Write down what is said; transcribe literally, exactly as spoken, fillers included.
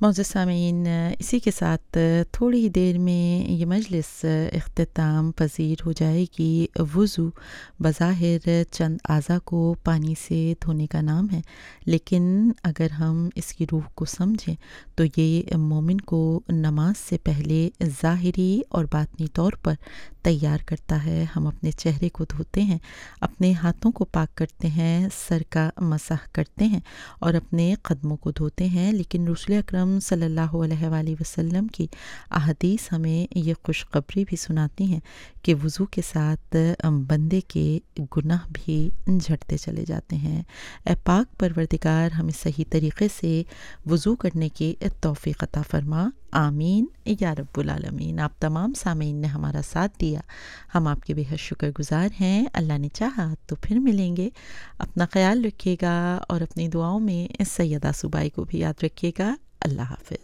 معزز سامعین، اسی کے ساتھ تھوڑی ہی دیر میں یہ مجلس اختتام پذیر ہو جائے گی۔ وضو بظاہر چند اعضاء کو پانی سے دھونے کا نام ہے، لیکن اگر ہم اس کی روح کو سمجھیں تو یہ مومن کو نماز سے پہلے ظاہری اور باطنی طور پر تیار کرتا ہے۔ ہم اپنے چہرے کو دھوتے ہیں، اپنے ہاتھوں کو پاک کرتے ہیں، سر کا مسح کرتے ہیں اور اپنے قدموں کو دھوتے ہیں، لیکن رسول اکرم صلی اللہ علیہ وآلہ وسلم کی احادیث ہمیں یہ خوشخبری بھی سناتی ہیں کہ وضو کے ساتھ بندے کے گناہ بھی جھڑتے چلے جاتے ہیں۔ اے پاک پروردگار، ہمیں صحیح طریقے سے وضو کرنے کی توفیق عطا فرما، آمین یا رب العالمین۔ آپ تمام سامعین نے ہمارا ساتھ دیا، ہم آپ کے بے حد شکر گزار ہیں۔ اللہ نے چاہا تو پھر ملیں گے۔ اپنا خیال رکھیے گا اور اپنی دعاؤں میں سیدہ صوبائی کو بھی یاد رکھیے گا۔ اللہ حافظ۔